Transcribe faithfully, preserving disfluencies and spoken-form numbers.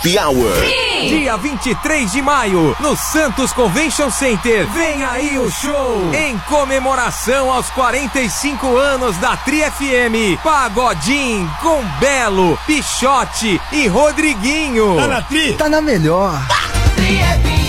Happy Hour. Dia vinte e três de maio, no Santos Convention Center. Vem aí o show em comemoração aos quarenta e cinco anos da Tri F M. Pagodinho com Belo, Pichote e Rodriguinho. Tá na Tri? Tá na melhor. Tri F M.